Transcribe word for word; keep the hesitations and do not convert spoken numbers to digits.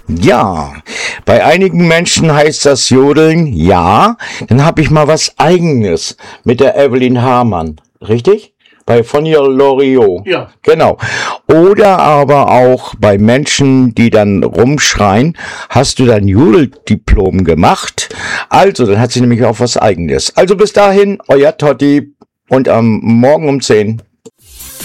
Ja, bei einigen Menschen heißt das Jodeln, ja. Dann habe ich mal was Eigenes mit der Evelyn Hamann, richtig? Bei Fonia Loriot. Ja. Genau. Oder aber auch bei Menschen, die dann rumschreien, hast du dein Jodeldiplom gemacht? Also, dann hat sie nämlich auch was Eigenes. Also bis dahin, euer Totti und am Morgen um zehn.